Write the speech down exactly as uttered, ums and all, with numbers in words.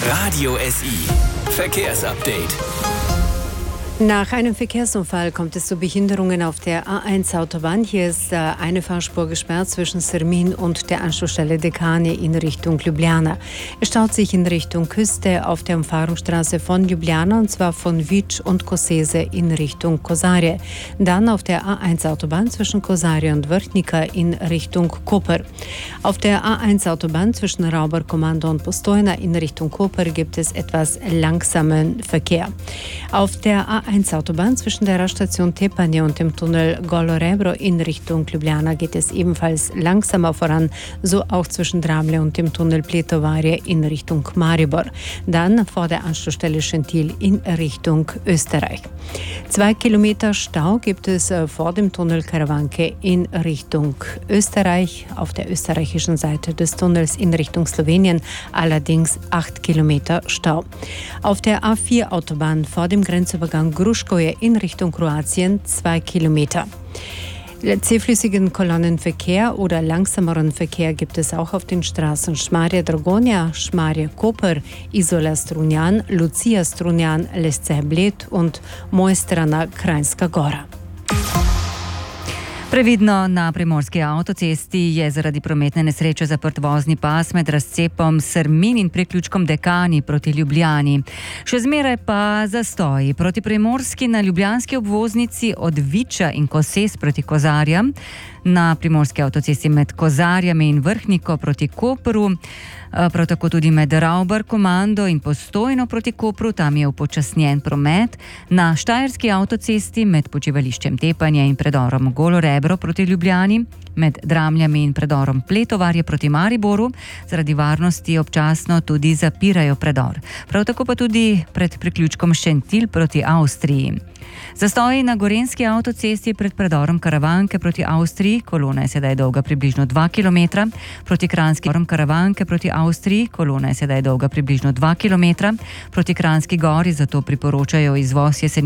Radio S I. Verkehrsupdate. Nach einem Verkehrsunfall kommt es zu Behinderungen auf der A eins Autobahn. Hier ist eine Fahrspur gesperrt zwischen Sermin und der Anschlussstelle Dekani in Richtung Ljubljana. Es staut sich in Richtung Küste auf der Umfahrungsstraße von Ljubljana, und zwar von Vič und Koseze in Richtung Kozarje. Dann auf der A eins Autobahn zwischen Kozarje und Vrhnika in Richtung Koper. Auf der A eins Autobahn zwischen Rauber Kommando und Postojna in Richtung Koper gibt es etwas langsamen Verkehr. Auf der A eins Autobahn zwischen der Raststation Tepanje und dem Tunnel Golo Rebro in Richtung Ljubljana geht es ebenfalls langsamer voran, so auch zwischen Dramlje und dem Tunnel Pletovarje in Richtung Maribor. Dann vor der Anschlussstelle Schentil in Richtung Österreich. Zwei Kilometer Stau gibt es vor dem Tunnel Karavanke in Richtung Österreich, auf der österreichischen Seite des Tunnels in Richtung Slowenien, allerdings acht Kilometer Stau. Auf der A vier Autobahn vor dem Grenzübergang Gruškoje in Richtung Kroatien zwei Kilometer. Zähflüssigen Kolonnenverkehr oder langsameren Verkehr gibt es auch auf den Straßen Šmarje Dragonja, Šmarje Koper, Izola Strunjan, Lucija Strunjan, Lesce Bled und Mojstrana Kranjska Gora. Previdno, na primorski avtocesti je zaradi prometne nesreče zaprt vozni pas med razcepom Sermin in priključkom Dekani proti Ljubljani. Še zmeraj pa zastoji proti primorski na ljubljanski obvoznici od Viča in Koses proti Kozarjam, na primorski avtocesti med Kozarjami in Vrhniko proti Kopru, prav tako tudi med Rauber Komando in Postojno proti Kopru, tam je upočasnjen promet, na štajerski avtocesti med počivališčem Tepanje in predorom Golo Rebro proti Ljubljani, med Dramljami in predorom Pletovarje proti Mariboru, zaradi varnosti občasno tudi zapirajo predor. Prav tako pa tudi pred priključkom Šentil proti Avstriji. Zastoji na gorenjski avtocesti pred predorom Karavanke proti Avstriji, kolona je sedaj dolga približno dva kilometra, proti Kranjski predorom Karavanke proti Avstriji, kolona je sedaj dolga približno dva kilometra, proti Kranjski gori zato priporočajo izvoz jeseni